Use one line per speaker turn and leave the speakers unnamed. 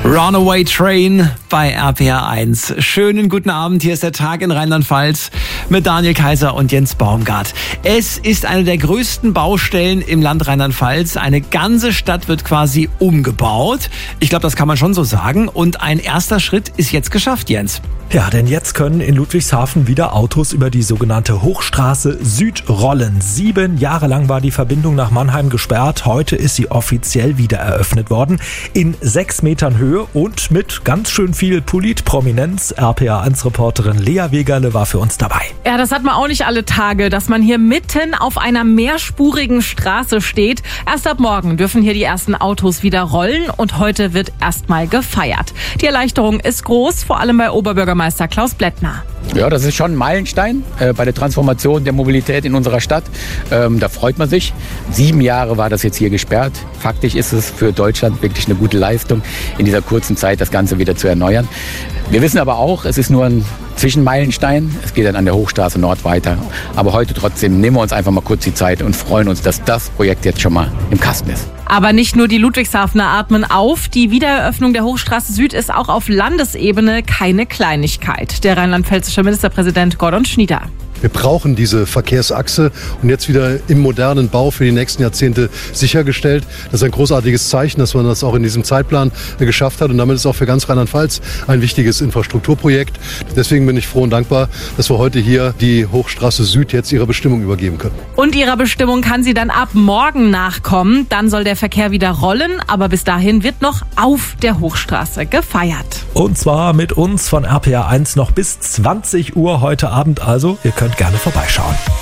Runaway Train bei RPR 1. Schönen guten Abend, hier ist der Tag in Rheinland-Pfalz mit Daniel Kaiser und Jens Baumgart. Es ist eine der größten Baustellen im Land Rheinland-Pfalz. Eine ganze Stadt wird quasi umgebaut. Ich glaube, das kann man schon so sagen. Und ein erster Schritt ist jetzt geschafft, Jens.
Ja, denn jetzt können in Ludwigshafen wieder Autos über die sogenannte Hochstraße Süd rollen. 7 Jahre lang war die Verbindung nach Mannheim gesperrt. Heute ist sie offiziell wieder eröffnet worden. In 6 Metern Höhe und mit ganz schön viel Politprominenz. RPA1-Reporterin Lea Wegerle war für uns dabei.
Ja, das hat man auch nicht alle Tage, dass man hier mitten auf einer mehrspurigen Straße steht. Erst ab morgen dürfen hier die ersten Autos wieder rollen und heute wird erstmal gefeiert. Die Erleichterung ist groß, vor allem bei Oberbürgermeister Klaus Blättner.
Ja, das ist schon ein Meilenstein bei der Transformation der Mobilität in unserer Stadt. Da freut man sich. 7 Jahre war das jetzt hier gesperrt. Faktisch ist es für Deutschland wirklich eine gute Leistung, in dieser kurzen Zeit das Ganze wieder zu erneuern. Wir wissen aber auch, es ist nur ein Zwischenmeilenstein. Es geht dann an der Hochstraße Nord weiter. Aber heute trotzdem nehmen wir uns einfach mal kurz die Zeit und freuen uns, dass das Projekt jetzt schon mal im Kasten ist.
Aber nicht nur die Ludwigshafener atmen auf. Die Wiedereröffnung der Hochstraße Süd ist auch auf Landesebene keine Kleinigkeit. Der rheinland-pfälzische Ministerpräsident Gordon Schnieder.
Wir brauchen diese Verkehrsachse und jetzt wieder im modernen Bau für die nächsten Jahrzehnte sichergestellt. Das ist ein großartiges Zeichen, dass man das auch in diesem Zeitplan geschafft hat. Und damit ist es auch für ganz Rheinland-Pfalz ein wichtiges Infrastrukturprojekt. Deswegen bin ich froh und dankbar, dass wir heute hier die Hochstraße Süd jetzt ihrer Bestimmung übergeben können.
Und ihrer Bestimmung kann sie dann ab morgen nachkommen. Dann soll der Verkehr wieder rollen. Aber bis dahin wird noch auf der Hochstraße gefeiert.
Und zwar mit uns von RPA 1 noch bis 20 Uhr heute Abend. Also, ihr könnt gerne vorbeischauen.